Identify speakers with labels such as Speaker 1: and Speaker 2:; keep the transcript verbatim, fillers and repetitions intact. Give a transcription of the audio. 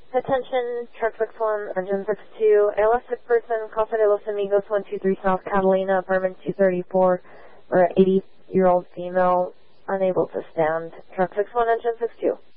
Speaker 1: Attention, truck six one, engine six two, A L S sick person, Casa de los Amigos, one two three South Catalina, apartment two thirty-four, or an eighty-year-old female, unable to stand. Truck six one, engine six two.